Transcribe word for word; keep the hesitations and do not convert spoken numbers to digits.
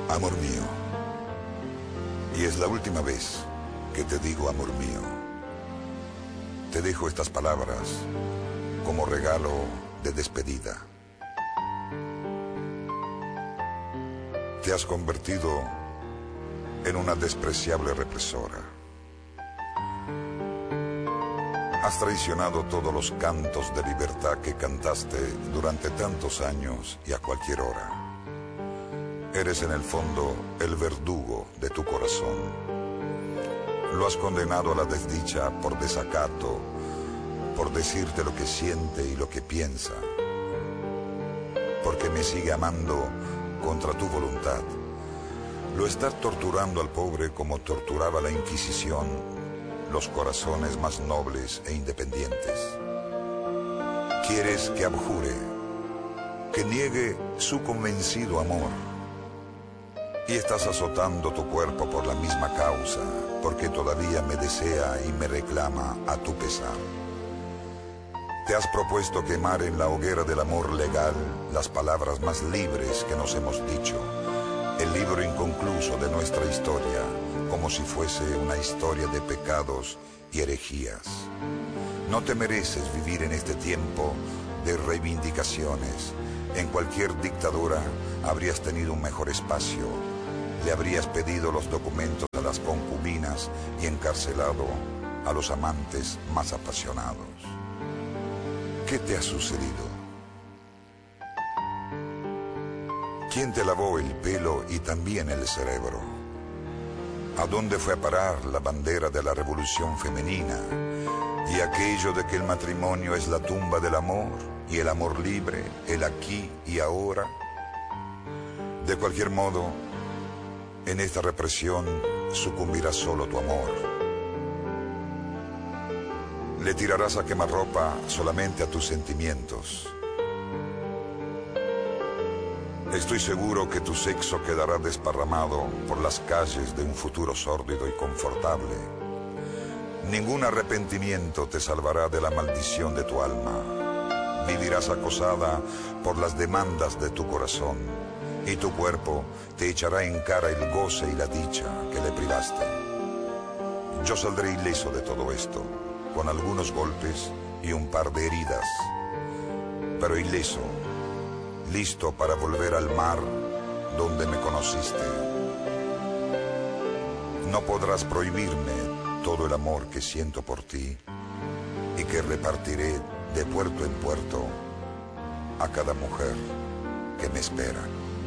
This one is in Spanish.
Amor mío, y es la última vez que te digo amor mío. Te dejo estas palabras como regalo de despedida. Te has convertido en una despreciable represora. Has traicionado todos los cantos de libertad que cantaste durante tantos años y a cualquier hora. Eres en el fondo el verdugo de tu corazón. Lo has condenado a la desdicha por desacato, por decirte lo que siente y lo que piensa, porque me sigue amando contra tu voluntad. Lo estás torturando al pobre como torturaba la Inquisición los corazones más nobles e independientes. Quieres que abjure, que niegue su convencido amor, y estás azotando tu cuerpo por la misma causa, porque todavía me desea y me reclama a tu pesar. Te has propuesto quemar en la hoguera del amor legal las palabras más libres que nos hemos dicho, el libro inconcluso de nuestra historia, como si fuese una historia de pecados y herejías. No te mereces vivir en este tiempo de reivindicaciones. En cualquier dictadura habrías tenido un mejor espacio. Le habrías pedido los documentos a las concubinas y encarcelado a los amantes más apasionados. ¿Qué te ha sucedido? ¿Quién te lavó el pelo y también el cerebro? ¿A dónde fue a parar la bandera de la revolución femenina y aquello de que el matrimonio es la tumba del amor y el amor libre, el aquí y ahora? De cualquier modo, en esta represión sucumbirá solo tu amor. Le tirarás a quemarropa solamente a tus sentimientos. Estoy seguro que tu sexo quedará desparramado por las calles de un futuro sórdido y confortable. Ningún arrepentimiento te salvará de la maldición de tu alma. Vivirás acosada por las demandas de tu corazón, y tu cuerpo te echará en cara el goce y la dicha que le privaste. Yo saldré ileso de todo esto, con algunos golpes y un par de heridas, pero ileso, listo para volver al mar donde me conociste. No podrás prohibirme todo el amor que siento por ti y que repartiré de puerto en puerto a cada mujer que me espera.